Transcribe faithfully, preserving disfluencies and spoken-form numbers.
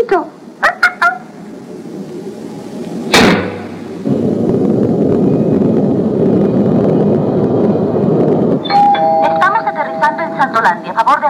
chico. Estamos aterrizando en Santolandia. A favor de